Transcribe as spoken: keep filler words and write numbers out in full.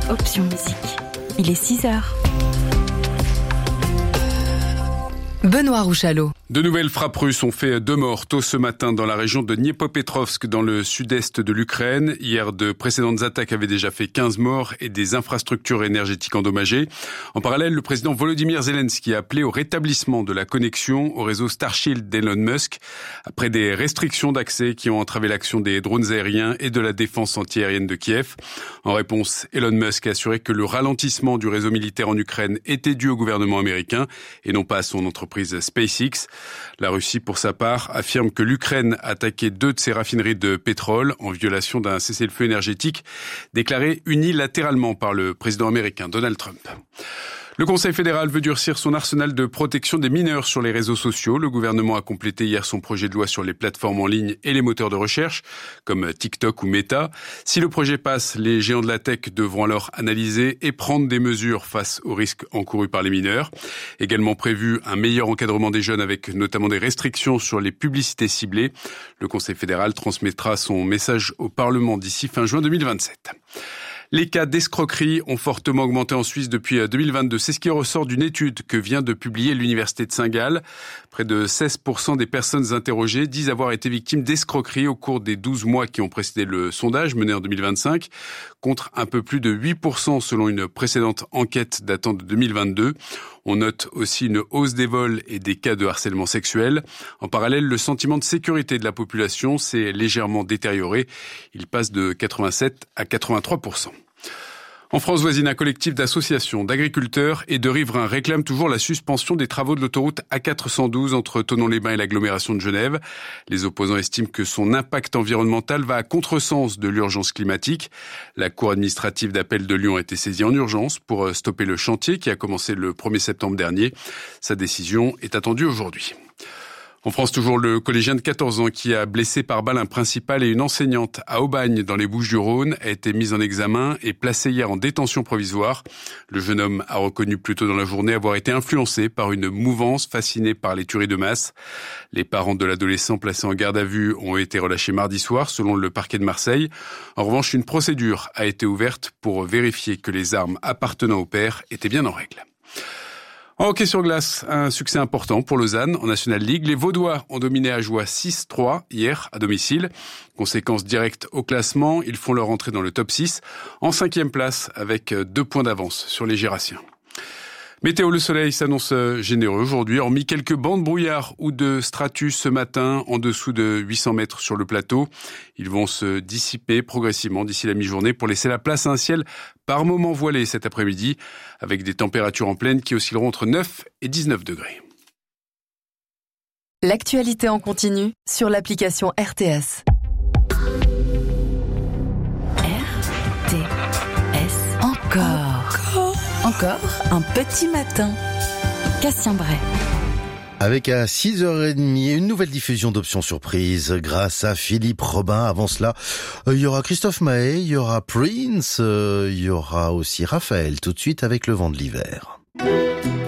Option Musique. Il est six heures. Benoît Rouchalot. De nouvelles frappes russes ont fait deux morts tôt ce matin dans la région de Dniepopetrovsk, dans le sud-est de l'Ukraine. Hier, de précédentes attaques avaient déjà fait quinze morts et des infrastructures énergétiques endommagées. En parallèle, le président Volodymyr Zelensky a appelé au rétablissement de la connexion au réseau Starship d'Elon Musk, après des restrictions d'accès qui ont entravé l'action des drones aériens et de la défense antiaérienne de Kiev. En réponse, Elon Musk a assuré que le ralentissement du réseau militaire en Ukraine était dû au gouvernement américain et non pas à son entreprise SpaceX. La Russie, pour sa part, affirme que l'Ukraine a attaqué deux de ses raffineries de pétrole en violation d'un cessez-le-feu énergétique déclaré unilatéralement par le président américain Donald Trump. Le Conseil fédéral veut durcir son arsenal de protection des mineurs sur les réseaux sociaux. Le gouvernement a complété hier son projet de loi sur les plateformes en ligne et les moteurs de recherche, comme TikTok ou Meta. Si le projet passe, les géants de la tech devront alors analyser et prendre des mesures face aux risques encourus par les mineurs. Également prévu un meilleur encadrement des jeunes avec notamment des restrictions sur les publicités ciblées. Le Conseil fédéral transmettra son message au Parlement d'ici fin juin deux mille vingt-sept. Les cas d'escroquerie ont fortement augmenté en Suisse depuis deux mille vingt-deux. C'est ce qui ressort d'une étude que vient de publier l'Université de Saint-Gall. Près de seize pour cent des personnes interrogées disent avoir été victimes d'escroquerie au cours des douze mois qui ont précédé le sondage mené en deux mille vingt-cinq, contre un peu plus de huit pour cent selon une précédente enquête datant de deux mille vingt-deux. On note aussi une hausse des vols et des cas de harcèlement sexuel. En parallèle, le sentiment de sécurité de la population s'est légèrement détérioré. Il passe de quatre-vingt-sept à quatre-vingt-trois pour cent. En France voisine, un collectif d'associations, d'agriculteurs et de riverains réclame toujours la suspension des travaux de l'autoroute A quatre cent douze entre Thonon-les-Bains et l'agglomération de Genève. Les opposants estiment que son impact environnemental va à contresens de l'urgence climatique. La Cour administrative d'appel de Lyon a été saisie en urgence pour stopper le chantier qui a commencé le premier septembre dernier. Sa décision est attendue aujourd'hui. En France, toujours le collégien de quatorze ans qui a blessé par balle un principal et une enseignante à Aubagne dans les Bouches-du-Rhône a été mis en examen et placé hier en détention provisoire. Le jeune homme a reconnu plus tôt dans la journée avoir été influencé par une mouvance fascinée par les tueries de masse. Les parents de l'adolescent placé en garde à vue ont été relâchés mardi soir selon le parquet de Marseille. En revanche, une procédure a été ouverte pour vérifier que les armes appartenant au père étaient bien en règle. En hockey sur glace, un succès important pour Lausanne en National League. Les Vaudois ont dominé Ajoie six trois hier à domicile. Conséquence directe au classement, ils font leur entrée dans le top six en cinquième place avec deux points d'avance sur les Gérassiens. Météo, le soleil s'annonce généreux aujourd'hui, hormis quelques bancs de brouillard ou de stratus ce matin en dessous de huit cents mètres sur le plateau. Ils vont se dissiper progressivement d'ici la mi-journée pour laisser la place à un ciel par moments voilé cet après-midi, avec des températures en pleine qui oscilleront entre neuf et dix-neuf degrés. L'actualité en continu sur l'application R T S. R T S. Encore. Encore un petit matin. Cassien Bray. Avec à six heures trente, une nouvelle diffusion d'options surprises grâce à Philippe Robin. Avant cela, il y aura Christophe Maé, il y aura Prince, il y aura aussi Raphaël. Tout de suite avec le vent de l'hiver.